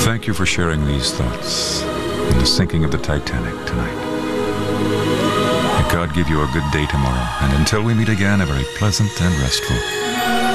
Thank you for sharing these thoughts in the sinking of the Titanic tonight. May God give you a good day tomorrow, and until we meet again, a very pleasant and restful